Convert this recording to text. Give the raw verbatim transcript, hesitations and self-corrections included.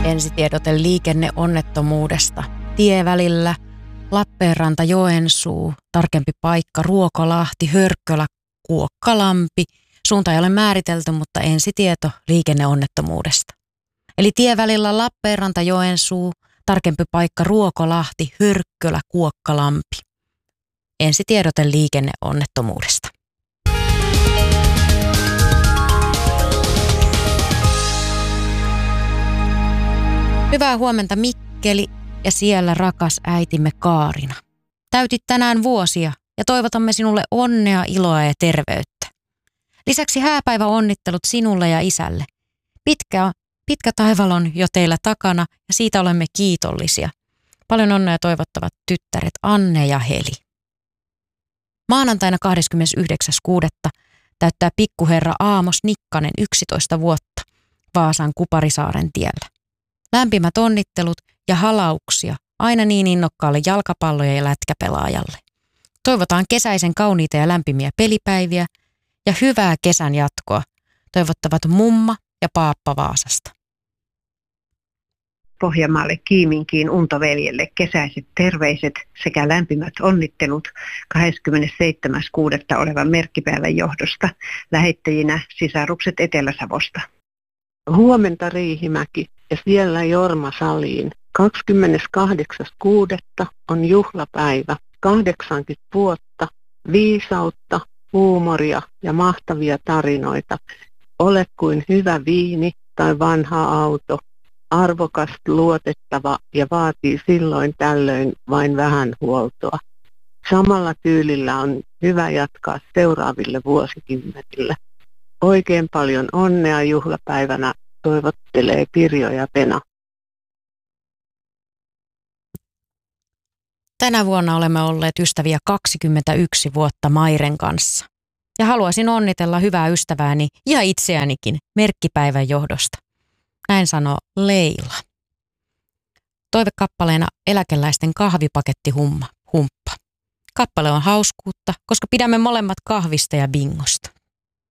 Ensitiedote liikenneonnettomuudesta. Tievälillä Lappeenranta Joensuu, tarkempi paikka Ruokolahti, Hörkkölä, Kuokkalampi. Suunta ei ole määritelty, mutta ensitieto liikenneonnettomuudesta. Eli tievälillä Lappeenranta Joensuu, tarkempi paikka Ruokolahti, Hörkkölä, Kuokkalampi. Ensitiedote liikenneonnettomuudesta. Hyvää huomenta Mikkeli ja siellä rakas äitimme Kaarina. Täytit tänään vuosia ja toivotamme sinulle onnea, iloa ja terveyttä. Lisäksi hääpäivä onnittelut sinulle ja isälle. Pitkä, pitkä taival on jo teillä takana ja siitä olemme kiitollisia. Paljon onnea toivottavat tyttäret Anne ja Heli. Maanantaina kahdeskymmenesyhdeksäs kuudetta täyttää pikkuherra Aamos Nikkanen yksitoista vuotta Vaasan Kuparisaaren tiellä. Lämpimät onnittelut ja halauksia aina niin innokkaalle jalkapallo- ja lätkäpelaajalle. Toivotaan kesäisen kauniita ja lämpimiä pelipäiviä ja hyvää kesän jatkoa. Toivottavat mumma ja paappa Vaasasta. Pohjanmaalle Kiiminkiin Untoveljelle kesäiset terveiset sekä lämpimät onnittelut kahdeskymmenesseitsemäs kuudetta olevan merkkipäivän johdosta. Lähettäjinä sisarukset Etelä-Savosta. Huomenta Riihimäki ja siellä Jorma Saliin. kahdeskymmeneskahdeksas kuudetta on juhlapäivä. kahdeksankymmentä vuotta, viisautta, huumoria ja mahtavia tarinoita. Ole kuin hyvä viini tai vanha auto. Arvokas, luotettava ja vaatii silloin tällöin vain vähän huoltoa. Samalla tyylillä on hyvä jatkaa seuraaville vuosikymmenille. Oikein paljon onnea juhlapäivänä toivottelee Pirjo ja Pena. Tänä vuonna olemme olleet ystäviä kaksikymmentäyksi vuotta Mairen kanssa. Ja haluaisin onnitella hyvää ystävääni ja itseänikin merkkipäivän johdosta. Näin sanoo Leila. Toivekappaleena eläkeläisten kahvipaketti humma, humppa. Kappale on hauskuutta, koska pidämme molemmat kahvista ja bingosta.